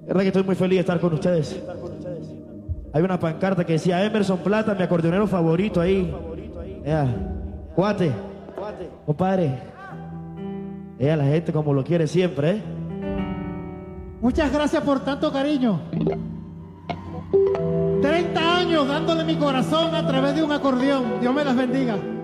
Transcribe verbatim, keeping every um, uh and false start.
Es verdad que estoy muy feliz de estar con ustedes. Hay una pancarta que decía Emerson Plata, mi acordeonero favorito ahí. Yeah. Cuate, compadre. Ella, la gente como lo quiere siempre, ¿eh? Muchas gracias por tanto cariño. treinta años dándole mi corazón a través de un acordeón. Dios me las bendiga.